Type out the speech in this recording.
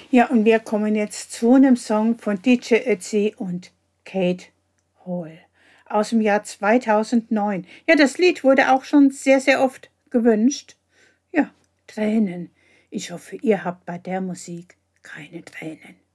Ja, und wir kommen jetzt zu einem Song von DJ Ötzi und Kate Hall aus dem Jahr 2009. Ja, das Lied wurde auch schon sehr, sehr oft gewünscht. Ja, Tränen. Ich hoffe, ihr habt bei der Musik keine Tränen.